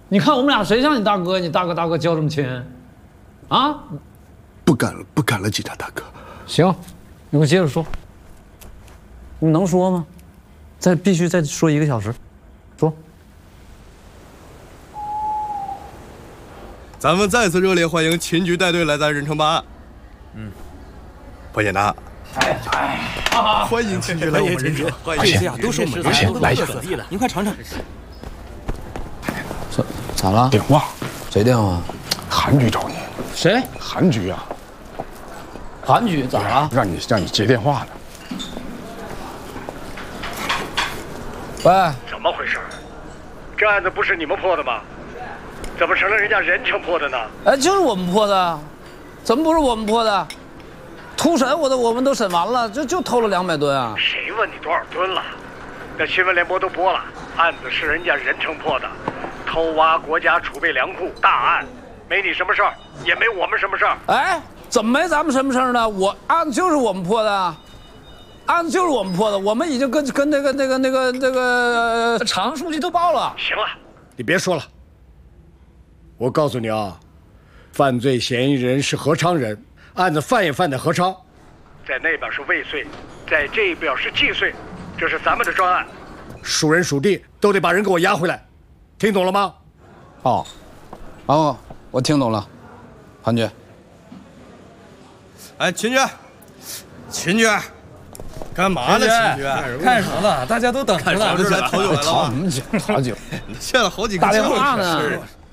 你看我们俩谁像你大哥？你大哥叫这么亲，啊？ 不敢了，不敢了，警察大哥。 行，你给我接着说。你能说吗？必须再说1个小时，说。 咱们再次热烈欢迎秦局带队来咱任城办案。潘检察。欢迎秦局来我们任城，欢迎。 这些啊都是我们任城来的地了，您快尝尝。 咋了？ 电话， 谁电话？ 韩局找你。 谁？ 韩局啊。 韩局咋了？ 让你接电话呢。 喂， 怎么回事？这案子不是你们破的吗？怎么成了人家任城破的呢？ 哎，就是我们破的，怎么不是我们破的？突审我们都审完了，就偷了200吨啊！ 谁问你多少吨了？那新闻联播都播了，案子是人家任城破的，偷挖国家储备粮库大案，没你什么事儿，也没我们什么事儿。 哎，怎么没咱们什么事儿呢？案子就是我们破的。案子就是我们破的，我们已经跟那个常书记都报了。 行了， 你别说了。我告诉你啊，犯罪嫌疑人是何昌人，案子犯也犯在何昌， 在那边是未遂，在这边是既遂，这是咱们的专案， 属人属地都得把人给我押回来，听懂了吗？ 哦，我听懂了，韩局。 哎，秦局。干嘛呢，秦局？ 看什么呢？大家都等着呢。 看什么来？好久来了。 好久。 欠了好几个打电话呢。